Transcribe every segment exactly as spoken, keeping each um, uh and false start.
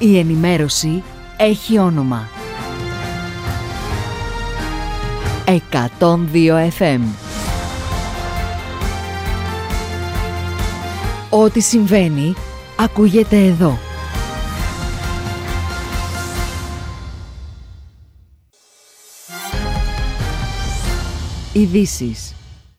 Η ενημέρωση έχει όνομα. εκατόν δύο εφ εμ. Ό,τι συμβαίνει, ακούγεται εδώ. Ειδήσεις.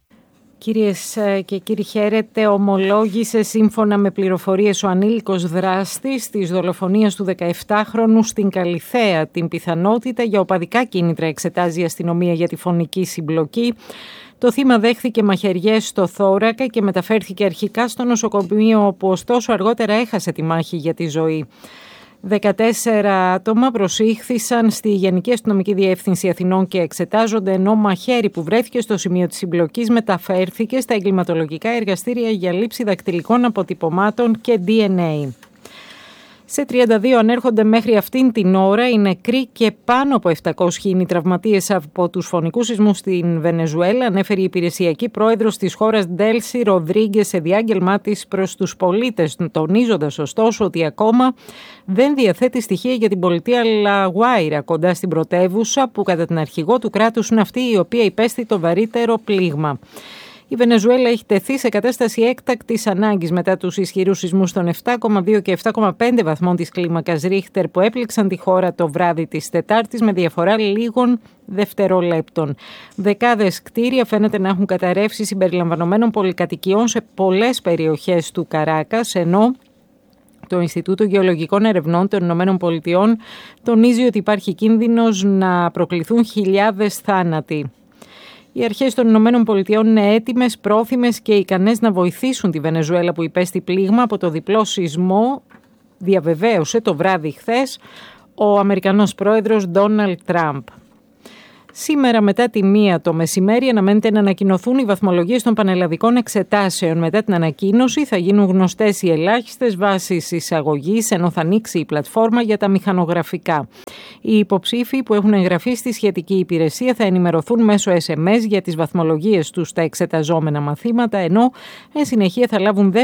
Κυρίες και κύριοι, χαίρετε. Ομολόγησε σύμφωνα με πληροφορίες ο ανήλικος δράστης της δολοφονίας του δεκαεπτάχρονου στην Καλιθέα. Την πιθανότητα για οπαδικά κίνητρα εξετάζει η αστυνομία για τη φωνική συμπλοκή. Το θύμα δέχθηκε μαχαιριές στο θώρακα και μεταφέρθηκε αρχικά στο νοσοκομείο, όπου ωστόσο αργότερα έχασε τη μάχη για τη ζωή. δεκατέσσερα άτομα προσήχθησαν στη Γενική Αστυνομική Διεύθυνση Αθηνών και εξετάζονται, ενώ μαχαίρι που βρέθηκε στο σημείο της συμπλοκής μεταφέρθηκε στα εγκληματολογικά εργαστήρια για λήψη δακτυλικών αποτυπωμάτων και ντι εν έι. Σε τριάντα δύο ανέρχονται μέχρι αυτήν την ώρα οι νεκροί και πάνω από επτακόσιοι είναι οι τραυματίες από τους φωνικούς σεισμούς στην Βενεζουέλα, ανέφερε η υπηρεσιακή πρόεδρος της χώρας Ντέλσι Ροδρίγκε σε διάγγελμά της προς τους πολίτες, τονίζοντας ωστόσο ότι ακόμα δεν διαθέτει στοιχεία για την πολιτεία Λα Γουάιρα, κοντά στην πρωτεύουσα, που κατά την αρχηγό του κράτους είναι αυτή η οποία υπέστη το βαρύτερο πλήγμα. Η Βενεζουέλα έχει τεθεί σε κατάσταση έκτακτης ανάγκης μετά τους ισχυρούς σεισμούς των επτά κόμμα δύο και επτά κόμμα πέντε βαθμών της κλίμακας Ρίχτερ που έπληξαν τη χώρα το βράδυ της Τετάρτης με διαφορά λίγων δευτερολέπτων. Δεκάδες κτίρια φαίνεται να έχουν καταρρεύσει συμπεριλαμβανομένων πολυκατοικιών σε πολλές περιοχές του Καράκας, ενώ το Ινστιτούτο Γεωλογικών Ερευνών των Ηνωμένων Πολιτειών τονίζει ότι υπάρχει κίνδυνος να προκληθούν χιλιάδες θάνατοι. Οι αρχές των Ηνωμένων Πολιτειών είναι έτοιμες, πρόθυμες και ικανές να βοηθήσουν τη Βενεζουέλα που υπέστη πλήγμα από το διπλό σεισμό, διαβεβαίωσε το βράδυ χθες ο Αμερικανός πρόεδρος Ντόναλντ Τραμπ. Σήμερα μετά τη μία το μεσημέρι αναμένεται να ανακοινωθούν οι βαθμολογίες των πανελλαδικών εξετάσεων. Μετά την ανακοίνωση θα γίνουν γνωστές οι ελάχιστες βάσεις εισαγωγής, ενώ θα ανοίξει η πλατφόρμα για τα μηχανογραφικά. Οι υποψήφοι που έχουν εγγραφεί στη σχετική υπηρεσία θα ενημερωθούν μέσω ες εμ ες για τις βαθμολογίες τους στα εξεταζόμενα μαθήματα, ενώ εν συνεχεία θα λάβουν δεύτερη